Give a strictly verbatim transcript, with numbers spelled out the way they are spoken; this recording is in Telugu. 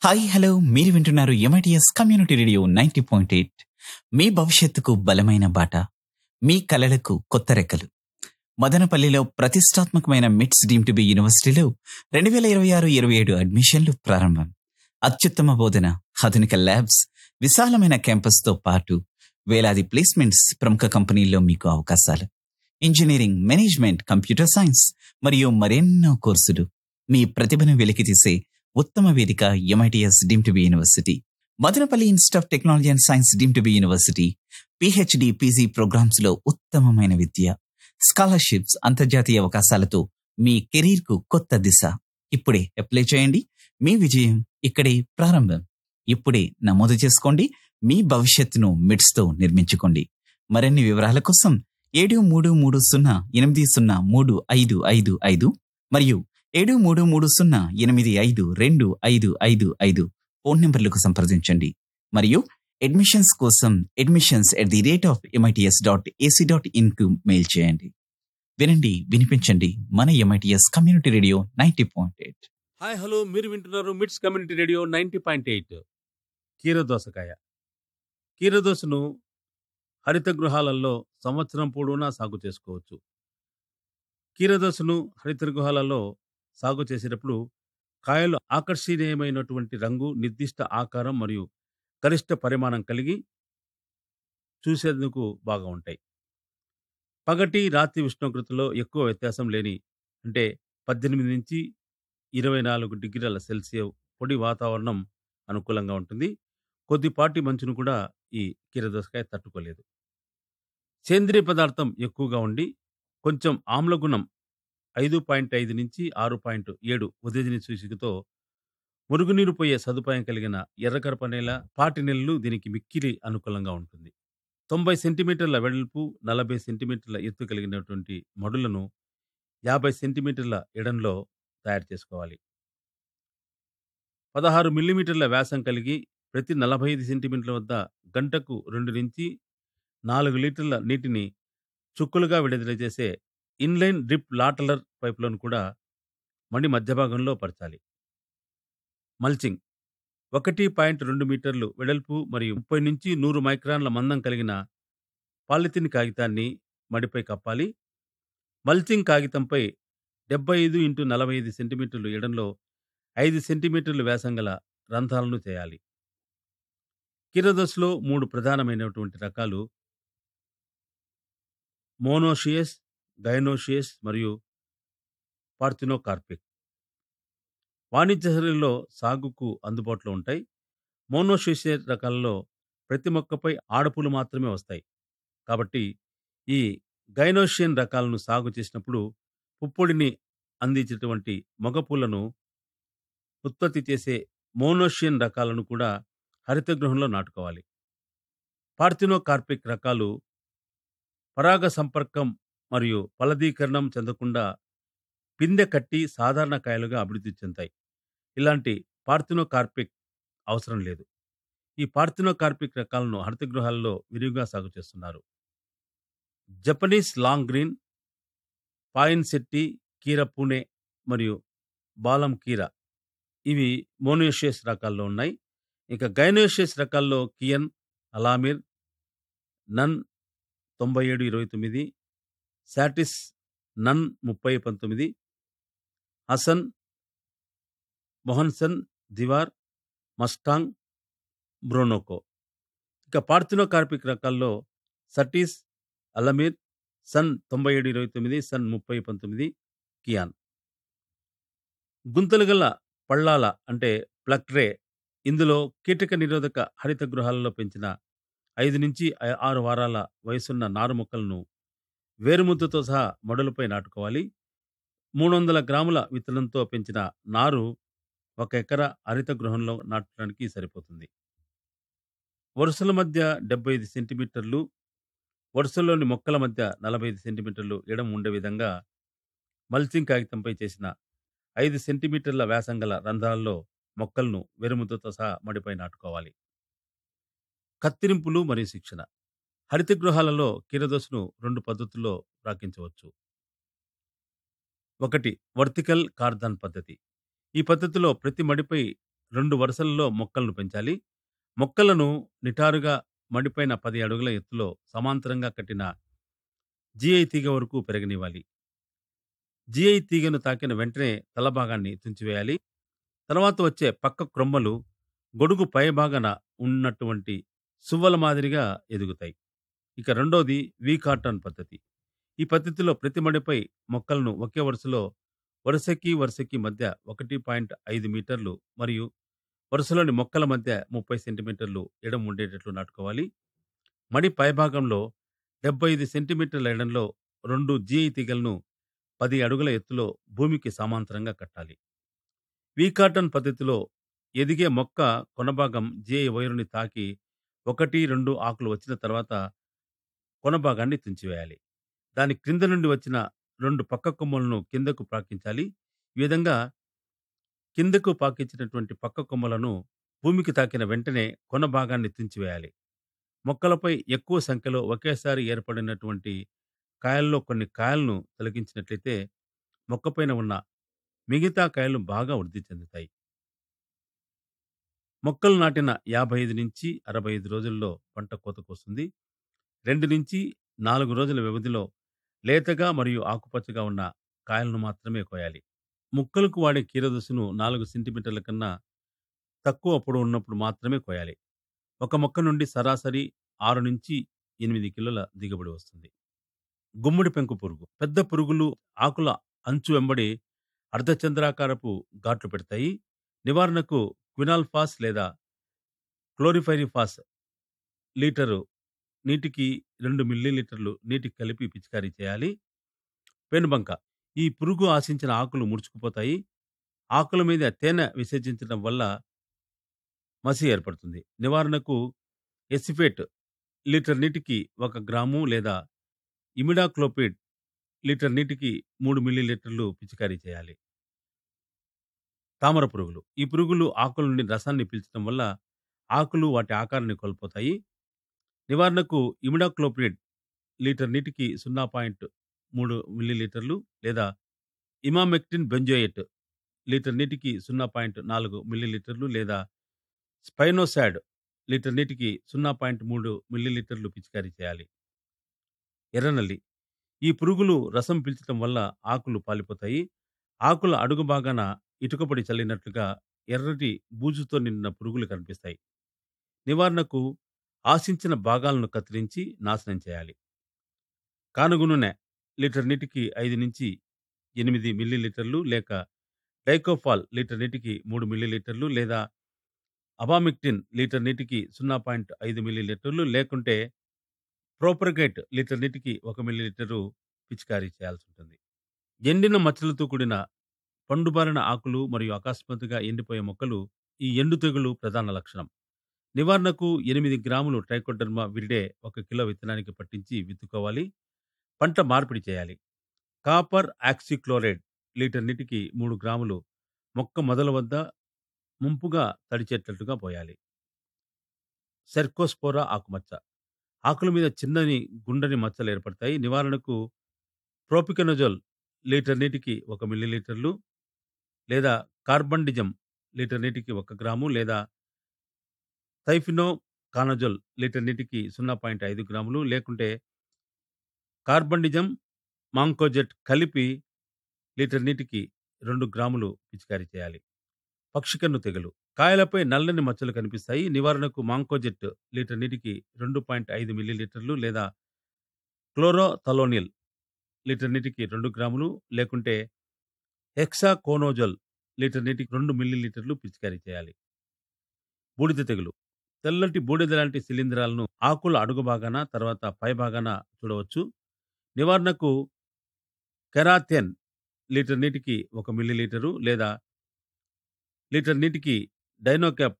హాయ్ హలో మీరు వింటున్నారు MITS community radio ninety point eight. మీ భవిష్యత్తుకు బలమైన బాట, మీ కలలకు కొత్త రెక్కలు. మదనపల్లిలో ప్రతిష్టాత్మకమైన మిట్స్ డీమ్ టు బి యూనివర్సిటీలో రెండు వేల ఇరవై ఆరు ఇరవై ఏడు అడ్మిషన్లు ప్రారంభం. అత్యుత్తమ బోధన, ఆధునిక ల్యాబ్స్, విశాలమైన క్యాంపస్తో పాటు వేలాది ప్లేస్మెంట్స్, ప్రముఖ కంపెనీల్లో మీకు అవకాశాలు. ఇంజనీరింగ్, మేనేజ్మెంట్, కంప్యూటర్ సైన్స్ మరియు మరెన్నో కోర్సులు. మీ ప్రతిభను వెలికితీసే ఉత్తమ వేదిక MITS deem to be university. Madanapalle institute of technology and science deem to be university. PhD, PG programmes లో ఉత్తమమైన విద్య, స్కాలర్షిప్స్, అంతర్జాతీయ అవకాశాలతో మీ కెరీర్ కు కొత్త దిశ. ఇప్పుడే అప్లై చేయండి. మీ విజయం ఇక్కడే ప్రారంభం. ఇప్పుడే నమోదు చేసుకోండి. మీ భవిష్యత్తును మిడ్స్ తో నిర్మించుకోండి. మరిన్ని వివరాల కోసం ఏడు మూడు మూడు సున్నా ఎనిమిది సున్నా మూడు ఐదు ఐదు ఐదు మరియు ఏడు మూడు మూడు సున్నా ఎనిమిది ఐదు రెండు ఐదు ఐదు ఐదు ఫోన్ నంబర్లకు సంప్రదించండి. మరియు అడ్మిషన్స్ కోసం admissions at the rate of MITS dot AC dot in కు మెయిల్ చేయండి. వినండి, వినిపించండి. మన MITS community radio ninety point eight. Hi hello మీరు వింటున్నారు మిట్స్ community radio ninety point eight. కీరదోసకాయ. కీరదోసను హరిత గృహాలలో సంవత్సరం పొడవునా సాగు చేసుకోవచ్చు. కీరదోసను హరిత గృహాలలో సాగు చేసేటప్పుడు కాయలు ఆకర్షణీయమైనటువంటి రంగు, నిర్దిష్ట ఆకారం మరియు గరిష్ట పరిమాణం కలిగి చూసేందుకు బాగా ఉంటాయి. పగటి, రాత్రి ఉష్ణోగ్రతలో ఎక్కువ వ్యత్యాసం లేని, అంటే పద్దెనిమిది నుంచి ఇరవై నాలుగు డిగ్రీల సెల్సియస్ పొడి వాతావరణం అనుకూలంగా ఉంటుంది. కొద్దిపాటి మంచును కూడా ఈ కీరదోసకాయ తట్టుకోలేదు. సేంద్రియ పదార్థం ఎక్కువగా ఉండి కొంచెం ఆమ్లగుణం ఐదు పాయింట్ ఐదు నుంచి ఆరు పాయింట్ ఏడు ఉదజని సూచికతో మురుగునీరు పోయే సదుపాయం కలిగిన ఎర్రకరప నేల, పాటి నెలలు దీనికి మిక్కిలి అనుకూలంగా ఉంటుంది. తొంభై సెంటీమీటర్ల వెడల్పు, నలభై సెంటీమీటర్ల ఎత్తు కలిగినటువంటి మడులను యాభై సెంటీమీటర్ల ఎడంలో తయారు చేసుకోవాలి. పదహారు మిల్లీమీటర్ల వ్యాసం కలిగి ప్రతి నలభై ఐదు సెంటీమీటర్ల వద్ద గంటకు రెండు నుంచి నాలుగు లీటర్ల నీటిని చుక్కులుగా విడుదల చేసే ఇన్లైన్ డ్రిప్ లాటలర్ పైపులను కూడా మడి మధ్య భాగంలో పరచాలి. మల్చింగ్. ఒకటి పాయింట్ రెండు మీటర్లు వెడల్పు మరియు ముప్పై నుంచి నూరు మైక్రాన్ల మందం కలిగిన పాలిథిన్ కాగితాన్ని మడిపై కప్పాలి. మల్చింగ్ కాగితంపై డెబ్బై ఐదు ఇంటూ నలభై ఐదు సెంటీమీటర్లు ఎడంలో ఐదు సెంటీమీటర్లు వ్యాసం గల రంధ్రాలను చేయాలి. కీరదోసలో మూడు ప్రధానమైనటువంటి రకాలు మోనోషియస్, గైనోషియస్ మరియు పార్థినోకార్పిక్. వాణిజ్య శ్రేణిలో సాగుకు అందుబాటులో ఉంటాయి. మోనోషియస్ రకాలలో ప్రతి మొక్కపై ఆడపూలు మాత్రమే వస్తాయి. కాబట్టి ఈ గైనోషియన్ రకాలను సాగు చేసినప్పుడు పుప్పొడిని అందించేటువంటి మగపూలను ఉత్పత్తి చేసే మోనోషియన్ రకాలను కూడా హరిత గృహంలో నాటుకోవాలి. పార్థినోకార్పిక్ రకాలు పరాగ సంపర్కం మరియు ఫలదీకరణం చెందకుండా పిందె కట్టి సాధారణ కాయలుగా అభివృద్ధి చెందాయి. ఇలాంటి పార్థినోకార్పిక్ అవసరం లేదు. ఈ పార్థినోకార్పిక్ రకాలను హరిత గృహాల్లో విరివిగా సాగు చేస్తున్నారు. జపనీస్ లాంగ్ గ్రీన్, పాయిన్సెట్టి, కీర పూణే మరియు బాలం కీర ఇవి మోనోషియస్ రకాల్లో ఉన్నాయి. ఇక గైనోషియస్ రకాల్లో కియన్, అలామిర్, నన్ తొంభై ఏడు ఇరవై తొమ్మిది, శాటిస్, నన్ ముప్పై పంతొమ్మిది, హసన్, మొహన్సన్, దివార్, మస్టాంగ్, బ్రోనోకో. ఇక పార్థినోకార్పిక్ రకాల్లో సటీస్, అలమీర్, సన్ తొంభై ఏడు ఇరవై తొమ్మిది, సన్ ముప్పై పంతొమ్మిది, కియాన్. గుంతలు గల పళ్ళాల అంటే ప్లక్ట్రే. ఇందులో కీటక నిరోధక హరిత గృహాలలో పెంచిన ఐదు నుంచి ఆరు వారాల వయసున్న నారు మొక్కలను వేరుముద్దతో సహా మడులపై నాటుకోవాలి. మూడు వందల గ్రాముల విత్తనంతో పెంచిన నారు ఒక ఎకరా హరిత గృహంలో నాటడానికి సరిపోతుంది. వరుసల మధ్య డెబ్బై ఐదు సెంటీమీటర్లు, వరుసల్లోని మొక్కల మధ్య నలభై ఐదు సెంటీమీటర్లు ఎడం ఉండే విధంగా మల్చింగ్ కాగితంపై చేసిన ఐదు సెంటీమీటర్ల వ్యాసం గల రంధ్రాల్లో మొక్కలను వెరుముద్దతో సహా మడిపై నాటుకోవాలి. కత్తిరింపులు మరియు శిక్షణ. హరిత గృహాలలో కీరదోసను రెండు పద్ధతుల్లో రాకించవచ్చు. ఒకటి వర్టికల్ కార్దాన్ పద్ధతి. ఈ పద్ధతిలో ప్రతి మడిపై రెండు వరుసలలో మొక్కలను పెంచాలి. మొక్కలను నిటారుగా మడిపైన పది అడుగుల ఎత్తులో సమాంతరంగా కట్టిన జీఐ తీగ వరకు పెరగనివ్వాలి. జీఐ తీగను తాకిన వెంటనే తల భాగాన్ని తుంచివేయాలి. తర్వాత వచ్చే పక్క క్రొమ్మలు గొడుగు పైభాగాన ఉన్నటువంటి సువ్వల మాదిరిగా ఎదుగుతాయి. ఇక రెండోది వి కాటన్ పద్ధతి. ఈ పద్ధతిలో ప్రతి మడిపై మొక్కలను ఒకే వరుసలో వరుసకి వరుసకి మధ్య ఒకటి పాయింట్ ఐదు మీటర్లు మరియు వరుసలోని మొక్కల మధ్య ముప్పై సెంటీమీటర్లు ఎడం ఉండేటట్లు నాటుకోవాలి. మడి పైభాగంలో డెబ్బై ఐదు సెంటీమీటర్ల ఎడంలో రెండు జీఐ తీగలను పది అడుగుల ఎత్తులో భూమికి సమాంతరంగా కట్టాలి. వి కాటన్ పద్ధతిలో ఎదిగే మొక్క కొనభాగం జీఐ వైరుని తాకి ఒకటి రెండు ఆకులు వచ్చిన తర్వాత కొనభాగాన్ని తుంచివేయాలి. దాని క్రింద నుండి వచ్చిన రెండు పక్క కొమ్మలను కిందకు పాకించాలి. ఈ విధంగా కిందకు పాకించినటువంటి పక్క కొమ్మలను భూమికి తాకిన వెంటనే కొన భాగాన్ని తుంచివేయాలి. మొక్కలపై ఎక్కువ సంఖ్యలో ఒకేసారి ఏర్పడినటువంటి కాయల్లో కొన్ని కాయలను తొలగించినట్లయితే మొక్కపైన ఉన్న మిగతా కాయలు బాగా వృద్ధి చెందుతాయి. మొక్కలు నాటిన యాభై ఐదు నుంచి అరవై ఐదు రోజుల్లో పంట కోతకు వస్తుంది. రెండు నుంచి నాలుగు రోజుల వ్యవధిలో లేతగా మరియు ఆకుపచ్చగా ఉన్న కాయలను మాత్రమే కోయాలి. ముక్కలకు వాడే కీరదోసను నాలుగు సెంటీమీటర్ల కన్నా తక్కువ పొడవు ఉన్నప్పుడు మాత్రమే కోయాలి. ఒక మొక్క నుండి సరాసరి ఆరు నుంచి ఎనిమిది కిలోల దిగుబడి వస్తుంది. గుమ్మడి పెంకు పురుగు. పెద్ద పురుగులు ఆకుల అంచు వెంబడి అర్ధచంద్రాకారపు ఘాట్లు పెడతాయి. నివారణకు క్వినాల్ఫాస్ లేదా క్లోరిఫైరిఫాస్ లీటరు నీటికి రెండు మిల్లీలీటర్లు నీటికి కలిపి పిచికారీ చేయాలి. పెనుబంక. ఈ పురుగు ఆశించిన ఆకులు ముడుచుకుపోతాయి. ఆకుల మీద తేనె విసర్జించడం వల్ల మసి ఏర్పడుతుంది. నివారణకు ఎసిఫేట్ లీటర్ నీటికి ఒక గ్రాము లేదా ఇమిడాక్లోపిడ్ లీటర్ నీటికి మూడు మిల్లీలీటర్లు పిచికారీ చేయాలి. తామర పురుగులు. ఈ పురుగులు ఆకుల నుండి రసాన్ని పీల్చడం వల్ల ఆకులు వాటి ఆకారాన్ని కోల్పోతాయి. నివారణకు ఇమిడాక్లోపిడ్ లీటర్ నీటికి సున్నా పాయింట్ మూడు మిల్లీలీటర్లు లేదా ఇమామెక్టిన్ బెంజోయేట్ లీటర్ నీటికి సున్నా పాయింట్ నాలుగు మిల్లీలీటర్లు లేదా స్పైనోసాడ్ లీటర్ నీటికి సున్నా పాయింట్ మూడు మిల్లీలీటర్లు పిచికారీ చేయాలి. ఎర్రనల్లి. ఈ పురుగులు రసం పీల్చడం వల్ల ఆకులు పాలిపోతాయి. ఆకుల అడుగు భాగాన ఇటుకపొడి చల్లినట్లుగా ఎర్రటి బూజుతో నిండిన పురుగులు కనిపిస్తాయి. నివారణకు ఆశించిన భాగాలను కత్తిరించి నాశనం చేయాలి. కానుగ నూనె లీటర్ నీటికి ఐదు నుంచి ఎనిమిది మిల్లీలీటర్లు లేక డైకోఫాల్ లీటర్ నీటికి మూడు మిల్లీలీటర్లు లేదా అబామిక్టిన్ లీటర్ నీటికి సున్నా పాయింట్ ఐదు మిల్లీలీటర్లు లేకుంటే ప్రోపర్గేట్ లీటర్ నీటికి ఒక మిల్లీలీటరు పిచికారీ చేయాల్సి ఉంటుంది. ఎండిన మచ్చలతో కూడిన పండుబారిన ఆకులు మరియు అకస్మాత్తుగా ఎండిపోయే మొక్కలు ఈ ఎండు తెగులు ప్రధాన లక్షణం. నివారణకు ఎనిమిది గ్రాములు ట్రైకోడర్మా విరిడే ఒక కిలో విత్తనానికి పట్టించి విత్తుకోవాలి. పంట మార్పిడి చేయాలి. కాపర్ ఆక్సిక్లోరైడ్ లీటర్ నీటికి మూడు గ్రాములు మొక్క మొదల వద్ద ముంపుగా తడిచేటట్లుగా పోయాలి. సెర్కోస్పోరా ఆకుమచ్చ. ఆకుల మీద చిన్నని గుండని మచ్చలు ఏర్పడతాయి. నివారణకు ప్రోపికెనజోల్ లీటర్ నీటికి ఒక మిల్లీలీటర్లు లేదా కార్బండిజం లీటర్ నీటికి ఒక గ్రాము లేదా థైఫినో కానజోల్ లీటర్ నీటికి సున్నా పాయింట్ ఐదు గ్రాములు లేకుంటే కార్బండిజం మాంకోజెట్ కలిపి లీటర్ నీటికి రెండు గ్రాములు పిచికారీ చేయాలి. పక్షికన్ను తెగులు. కాయలపై నల్లని మచ్చలు కనిపిస్తాయి. నివారణకు మాంకోజెట్ లీటర్ నీటికి రెండు పాయింట్ ఐదు మిల్లీలీటర్లు లేదా క్లోరోథలోనిల్ లీటర్ నీటికి రెండు గ్రాములు లేకుంటే హెక్సాకోనోజోల్ లీటర్ నీటికి రెండు మిల్లీలీటర్లు పిచికారీ చేయాలి. బూడిద తెగులు. తెల్లటి బూడిద లాంటి శిలీంధ్రాలను ఆకుల అడుగు భాగాన తర్వాత పై భాగాన చూడవచ్చు. నివారణకు కెరాథెన్ లీటర్ నీటికి ఒక మిల్లీలీటరు లేదా లీటర్ నీటికి డైనోక్యాప్